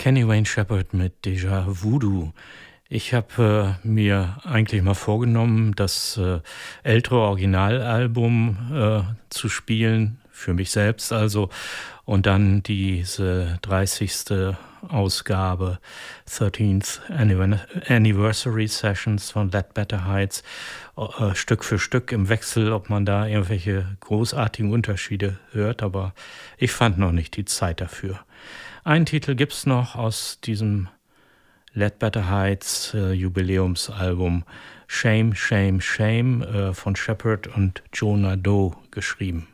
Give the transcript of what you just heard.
Kenny Wayne Shepherd mit Déjà Voodoo. Ich habe mir eigentlich mal vorgenommen, das ältere Originalalbum zu spielen, für mich selbst also, und dann diese 30. Ausgabe, 13th Anniversary Sessions von Leadbetter Heights, Stück für Stück im Wechsel, ob man da irgendwelche großartigen Unterschiede hört, aber ich fand noch nicht die Zeit dafür. Einen Titel gibt's noch aus diesem Leadbetter Heights Jubiläumsalbum, Shame, Shame, Shame, von Shepherd und Jonah Doe geschrieben.